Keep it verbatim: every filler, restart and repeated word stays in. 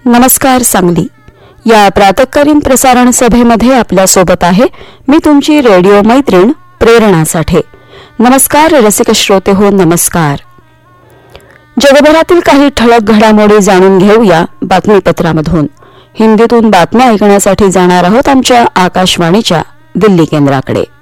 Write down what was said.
नमस्कार सांगली या प्रातःकालीन प्रसारण सभेमध्ये आपल्या सोबत आहे मी तुमची रेडिओ मैत्रीण प्रेरणा साठे। नमस्कार रसिक श्रोते हो, नमस्कार। जगभरातील काही ठळक घडामोडी जाणून घेऊया बातमीपत्रामधून। हिंदीतून बातम्या ऐकण्यासाठी जाणार आहोत आमच्या आकाशवाणीच्या दिल्ली केंद्राकडे।